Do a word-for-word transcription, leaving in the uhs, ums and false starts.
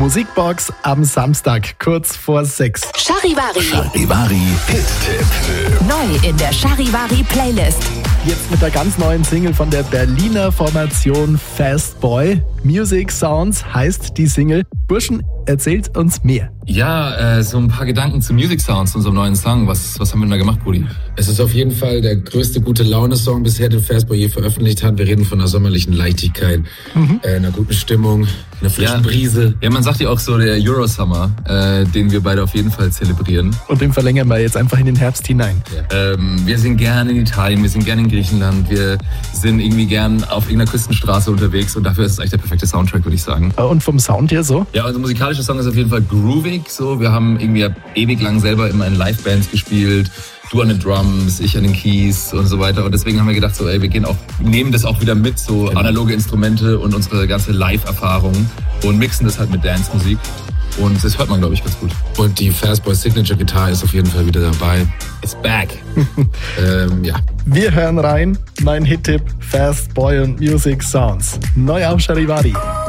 Musikbox am Samstag, kurz vor sechs. Charivari. Charivari Hit-Tipp. Neu in der Charivari Playlist. Jetzt mit der ganz neuen Single von der Berliner Formation Fast Boy. Music Sounds heißt die Single. Burschen, erzählt uns mehr. Ja, äh, so ein paar Gedanken zu Music Sounds, unserem neuen Song. Was, was haben wir denn da gemacht, Brudi? Es ist auf jeden Fall der größte Gute-Laune-Song bisher, den Fastboy je veröffentlicht hat. Wir reden von einer sommerlichen Leichtigkeit, mhm. äh, einer guten Stimmung, einer frischen ja. Brise. Ja, man sagt ja auch so der Eurosummer, äh, den wir beide auf jeden Fall zelebrieren. Und den verlängern wir jetzt einfach in den Herbst hinein. Ja. Ähm, wir sind gern in Italien, wir sind gern in Griechenland, wir sind irgendwie gern auf irgendeiner Küstenstraße unterwegs und dafür ist es eigentlich der perfekte Soundtrack, würde ich sagen. Und vom Sound her so? Ja, unser musikalischer Song ist auf jeden Fall groovig. So, wir haben irgendwie ewig lang selber immer in Live-Bands gespielt. Du an den Drums, ich an den Keys und so weiter. Und deswegen haben wir gedacht, so, ey, wir gehen auch, nehmen das auch wieder mit, so genau. analoge Instrumente und unsere ganze Live-Erfahrung und mixen das halt mit Dance-Musik. Und das hört man, glaube ich, ganz gut. Und die Fastboy Signature Guitar ist auf jeden Fall wieder dabei. It's back. ähm, ja. Wir hören rein. Mein Hit-Tipp Fastboy und Music Sounds. Neu auf Charivari.